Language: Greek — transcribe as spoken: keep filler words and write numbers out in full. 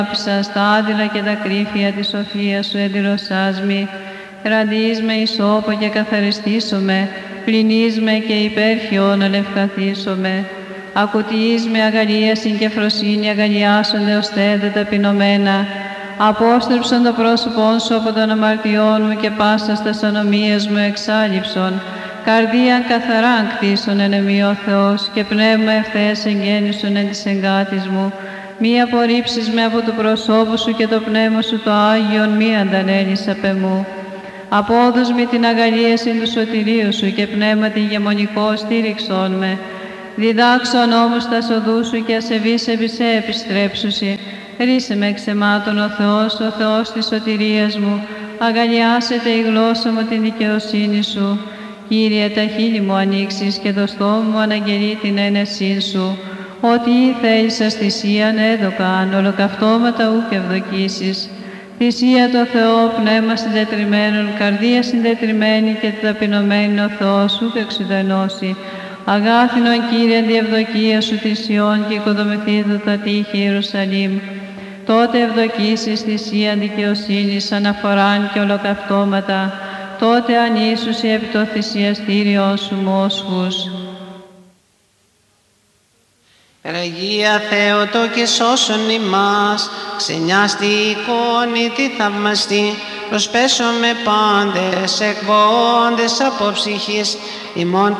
άφησα στα άδειλα και τα κρύφια της σοφίας σου εντυρωσάς μη. Ραντείς με ισόπο και καθαριστήσομαι, πλυνείς με και υπέρχιον αλευκαθήσομαι. Ακουτείς με αγαλίασιν και φροσύνη αγαλιάσονται ως θέδε ταπεινωμένα. Απόστρεψον το πρόσωπόν σου από των αμαρτιών μου και πάσα στα ανομίες μου εξάλληψον. Καρδίαν καθαράν κτίσον εν εμεί ο Θεός και πνεύμα ευθέας εγγέννησον εν της εγκάτης μου. Μη απορρίψεις με από το προσώπου σου και το πνεύμα σου το Άγιον μη αντανέλεις απ' εμού. Απόδους μη την αγαλίαση του σωτηρίου σου και πνεύμα την γεμονικό στήριξον με. Διδάξον όμως τα σοδού σου και ασεβείς επί σε επιστρέψουσι. Ρίσε με εξαιμάτων ο Θεός, ο Θεός της σωτηρίας μου. Αγαλιάσετε η γλώσσα μου την δικαιοσύνη σου. Κύριε, τα χείλη μου ανοίξεις και το στόμα μου αναγγελεί την ένεσή σου. Ότι θέλησας θυσίαν έδωκαν, ολοκαυτώματα ούκ ευδοκίσεις. Θυσία το Θεό, πνεύμα συντετριμμένον, καρδία συντετριμένη και ταπεινωμένη ο Θεός ούκ εξουδενώσει. Αγάθινον Κύριε, αντιευδοκία σου θυσιών και οικοδομηθήτω τα τείχη Ιερουσαλήμ. Τότε ευδοκίσεις θυσία δικαιοσύνης, αναφοράν και ολοκαυτώματα. Τότε ανήσουσι επί το θυσιαστήριό σου μόσχους. Αγία Θεότο και σώσον ημάς, ξενιάστη εικόνη τη θαυμαστή, προσπέσω με πάντες εκβόντες από ψυχής, ημών